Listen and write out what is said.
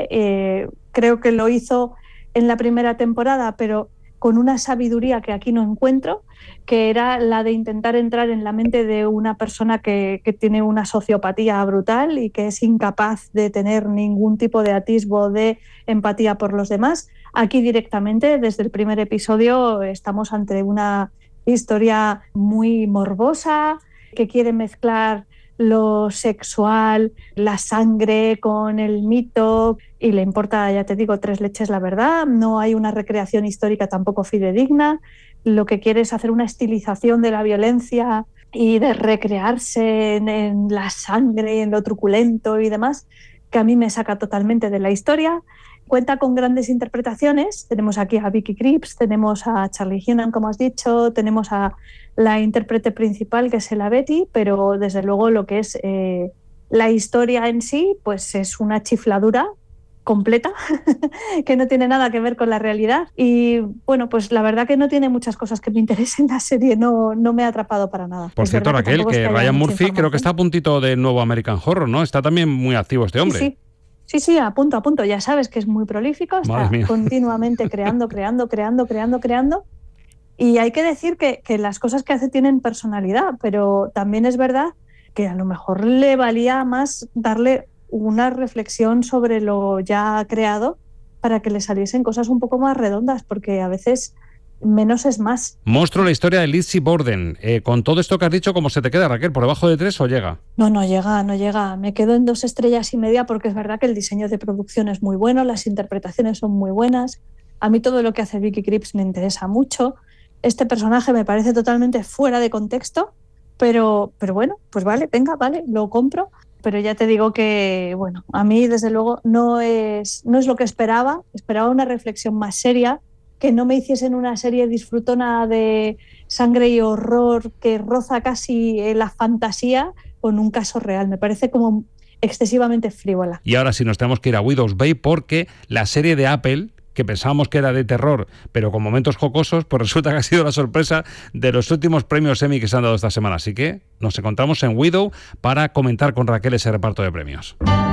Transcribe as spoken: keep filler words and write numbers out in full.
Eh, creo que lo hizo en la primera temporada, pero con una sabiduría que aquí no encuentro, que era la de intentar entrar en la mente de una persona que, que tiene una sociopatía brutal y que es incapaz de tener ningún tipo de atisbo de empatía por los demás. Aquí directamente, desde el primer episodio, estamos ante una historia muy morbosa, que quiere mezclar lo sexual, la sangre con el mito, y le importa, ya te digo, tres leches la verdad. No hay una recreación histórica tampoco fidedigna. Lo que quiere es hacer una estilización de la violencia y de recrearse en, en la sangre, en lo truculento y demás, que a mí me saca totalmente de la historia. Cuenta con grandes interpretaciones. Tenemos aquí a Vicky Krieps, tenemos a Charlie Hunnam, como has dicho, tenemos a la intérprete principal, que es Ella Beatty, pero desde luego lo que es eh, la historia en sí, pues es una chifladura completa que no tiene nada que ver con la realidad. Y bueno, pues la verdad que no tiene muchas cosas que me interesen la serie, no, no me ha atrapado para nada. Por es cierto, Raquel, que, que Ryan Murphy creo que está a puntito del nuevo American Horror, ¿no? Está también muy activo este hombre. Sí, sí. Sí, sí, a punto, a punto. Ya sabes que es muy prolífico, está continuamente creando, creando, creando, creando, creando. Y hay que decir que, que las cosas que hace tienen personalidad, pero también es verdad que a lo mejor le valía más darle una reflexión sobre lo ya creado para que le saliesen cosas un poco más redondas, porque a veces menos es más. Monstruo, la historia de Lizzie Borden. Eh, con todo esto que has dicho, ¿cómo se te queda, Raquel? ¿Por debajo de tres o llega? No, no llega, no llega. Me quedo en dos estrellas y media porque es verdad que el diseño de producción es muy bueno, las interpretaciones son muy buenas. A mí todo lo que hace Vicky Krieps me interesa mucho. Este personaje me parece totalmente fuera de contexto, pero, pero bueno, pues vale, venga, vale, lo compro. Pero ya te digo que, bueno, a mí desde luego no es, no es lo que esperaba. Esperaba una reflexión más seria, que no me hiciesen una serie disfrutona de sangre y horror que roza casi la fantasía con un caso real. Me parece como excesivamente frívola. Y ahora sí nos tenemos que ir a Widow's Bay porque la serie de Apple, que pensábamos que era de terror, pero con momentos jocosos, pues resulta que ha sido la sorpresa de los últimos premios Emmy que se han dado esta semana. Así que nos encontramos en Widow para comentar con Raquel ese reparto de premios.